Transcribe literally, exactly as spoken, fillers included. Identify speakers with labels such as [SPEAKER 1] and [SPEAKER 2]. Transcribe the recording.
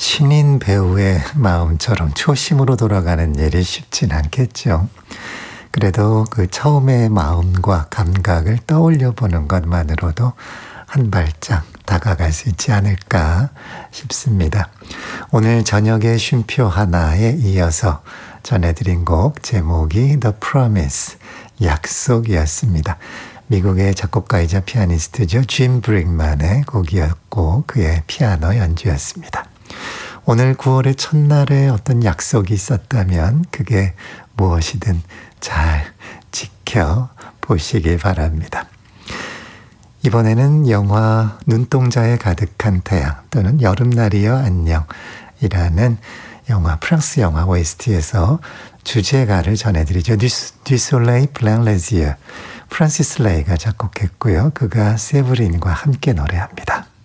[SPEAKER 1] 신인 배우의 마음처럼 초심으로 돌아가는 일이 쉽진 않겠죠. 그래도 그 처음의 마음과 감각을 떠올려 보는 것만으로도 한 발짝 다가갈 수 있지 않을까 싶습니다. 오늘 저녁의 쉼표 하나에 이어서 전해드린 곡 제목이 The Promise, 약속이었습니다. 미국의 작곡가이자 피아니스트죠. 짐 브릭만의 곡이었고 그의 피아노 연주였습니다. 오늘 구월의 첫날에 어떤 약속이 있었다면 그게 무엇이든 잘 지켜보시길 바랍니다. 이번에는 영화 눈동자에 가득한 태양 또는 여름날이여 안녕이라는 영화, 프랑스 영화 오에스티에서 주제가를 전해드리죠. Du Soleil Plein les Yeux. 프란시스 레이가 작곡했고요. 그가 세브린과 함께 노래합니다.